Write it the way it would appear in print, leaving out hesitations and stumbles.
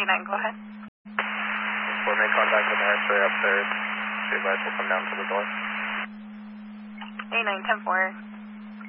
A9, go ahead. We'll make contact with the X-ray upstairs. The advice will come down to the door. A9, 10-4.